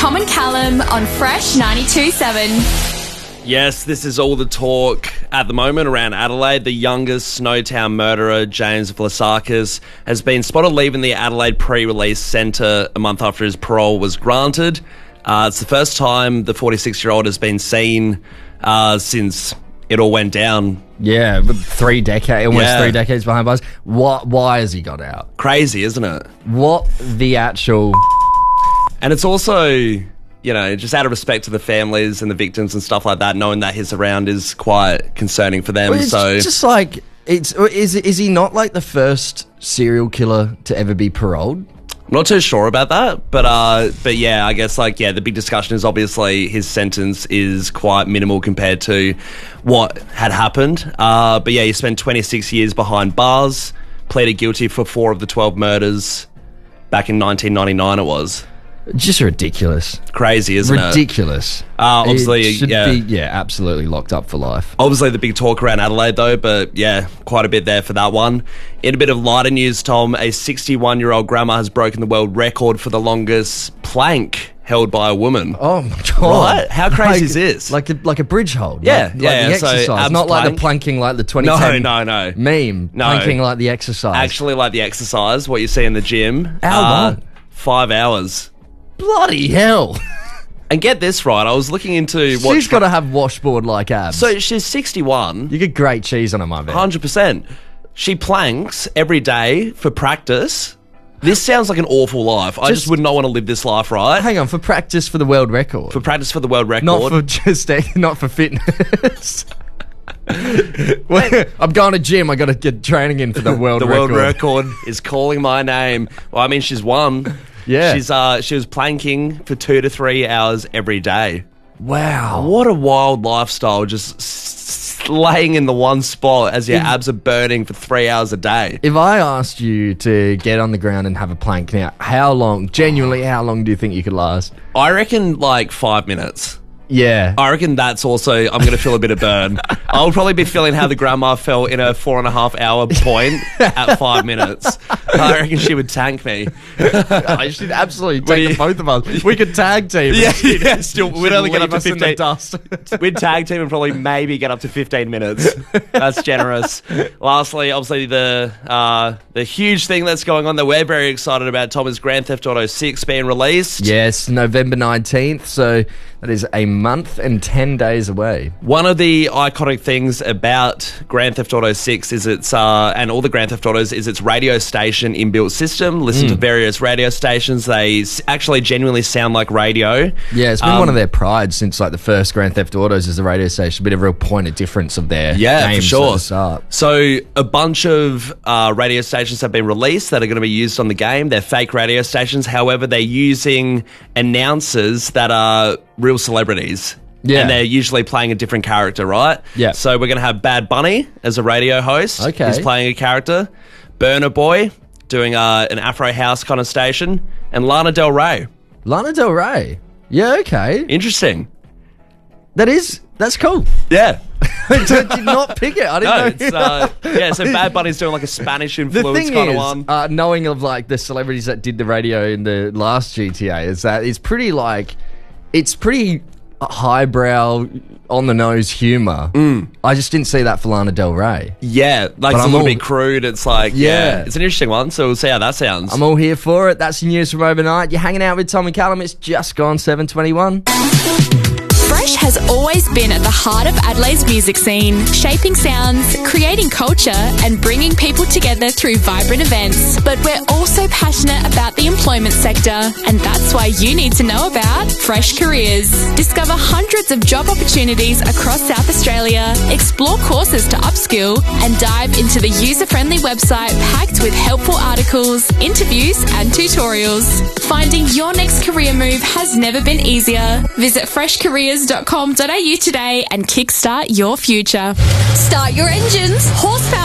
Tom and Callum on Fresh 92.7. Yes, this is all the talk at the moment around Adelaide. The youngest Snowtown murderer, James Vlasakis, has been spotted leaving the Adelaide pre-release centre a month after his parole was granted. It's the first time the 46-year-old has been seen since it all went down. Yeah, but 3 decades behind bars. Why has he got out? Crazy, isn't it? What the actual... And it's also, you know, just out of respect to the families and the victims and stuff like that, knowing that he's around is quite concerning for them. Well, it's just like, is he not like the first serial killer to ever be paroled? I'm not too sure about that, but yeah, I guess the big discussion is obviously his sentence is quite minimal compared to what had happened. But yeah, he spent 26 years behind bars, pleaded guilty for 4 of the 12 murders back in 1999 it was. Just ridiculous. Crazy, isn't it? Ridiculous. Obviously, it should be absolutely locked up for life. Obviously, the big talk around Adelaide, though, but yeah, quite a bit there for that one. In a bit of lighter news, Tom, a 61-year-old grandma has broken the world record for the longest plank held by a woman. Oh my God. Right? How crazy is this? Like a bridge hold. Yeah, like the exercise. So not like plank. the planking like the 2010 No. meme. No. Planking like the exercise. Actually, like the exercise, what you see in the gym. How long? 5 hours. Bloody hell. And get this right, I was looking into what... She's got to have washboard-like abs. So she's 61. You get great cheese on her, my man. 100%. She planks every day for practice. This sounds like an awful life. I just would not want to live this life, right? Hang on, for practice for the world record. For practice for the world record. Not for fitness. I'm going to gym. I got to get training in for the world record. The world record is calling my name. Well, I mean, she's won. Yeah. She was planking for 2 to 3 hours every day. Wow. What a wild lifestyle, just laying in the one spot as your abs are burning for 3 hours a day. If I asked you to get on the ground and have a plank now, how long do you think you could last? I reckon 5 minutes. Yeah. I reckon that's also, I'm going to feel a bit of burn. I'll probably be feeling how the grandma felt in a 4.5 hour point at 5 minutes. I reckon she would tank me. I should absolutely take both of us. We could tag team. Yeah, still, we'd only get up to 15. Dust. We'd tag team and probably maybe get up to 15 minutes. That's generous. Lastly, obviously the huge thing that's going on that we're very excited about, Tom, is Grand Theft Auto 6 being released. Yes, November 19th. So that is a month and 10 days away. One of the iconic things about Grand Theft Auto 6 is its, and all the Grand Theft Autos, is its radio station inbuilt system. Listen to various radio stations. They actually genuinely sound like radio. Yeah, it's been one of their prides since the first Grand Theft Autos is the radio station. A bit of a real point of difference of their games. For sure. So a bunch of radio stations have been released that are going to be used on the game. They're fake radio stations. However, they're using announcers that are real celebrities. Yeah. And they're usually playing a different character, right? Yeah. So we're going to have Bad Bunny as a radio host. Okay. He's playing a character. Burna Boy doing an Afro House kind of station. And Lana Del Rey. Lana Del Rey? Yeah, okay. Interesting. That's cool. Yeah. I did not pick it. I didn't know. So Bad Bunny's doing a Spanish influence kind of one. Knowing of the celebrities that did the radio in the last GTA is that it's pretty highbrow, on the nose humor. I just didn't see that for Lana Del Rey. Yeah, it's a little bit crude. It's it's an interesting one. So we'll see how that sounds. I'm all here for it. That's the news from overnight. You're hanging out with Tom and Callum. It's just gone 7:21. Fresh has always been at the heart of Adelaide's music scene, shaping sounds, creating culture, and bringing people together through vibrant events. But we're also passionate about the employment sector, and that's why you need to know about Fresh Careers. Discover hundreds of job opportunities across South Australia, explore courses to upskill, and dive into the user-friendly website packed with helpful articles, interviews, and tutorials. Finding your next career move has never been easier. Visit freshcareers.com.au today and kickstart your future. Start your engines. Horsepower